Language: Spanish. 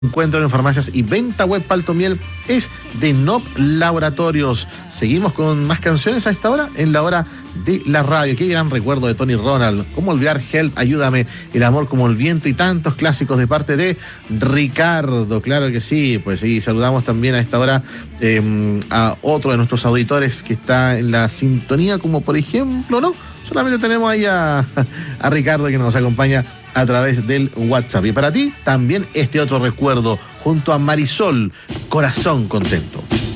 Encuentro en farmacias y venta web Palto Miel es de NOP Laboratorios. Seguimos con más canciones a esta hora, en la hora de la radio. Qué gran recuerdo de Tony Ronald. Cómo olvidar Help, Ayúdame, El amor como el viento y tantos clásicos de parte de Ricardo. Claro que sí, pues sí, saludamos también a esta hora a otro de nuestros auditores que está en la sintonía, como por ejemplo, ¿no? Solamente tenemos ahí a Ricardo que nos acompaña a través del WhatsApp. Y para ti, también este otro recuerdo, junto a Marisol, Corazón Contento.